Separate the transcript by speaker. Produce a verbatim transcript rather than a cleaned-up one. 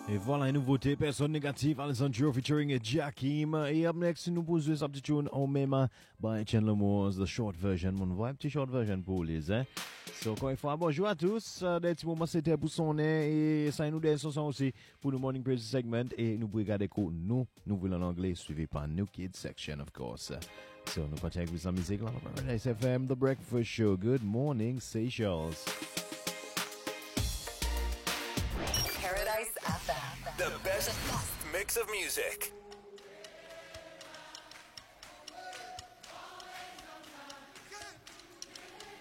Speaker 1: Et voilà une nouveauté, personne négative, Alessandro featuring Jakim. Et up next, nous posons sa petite tune au même by Chandler Moore, the short version. Mon voix, petit short version pour les, hein. So, encore une fois, bonjour à tous. Uh, des petits moments, c'était pour sonner. Et ça nous donne son aussi pour le Morning Praise segment. Et nous pouvons regarder quoi nous, nous voulons en anglais, suivi par New Kids section, of course. So, nous continuons avec la musique là. S F M, The Breakfast Show. Good morning, Seychelles.
Speaker 2: The best, the best mix of music.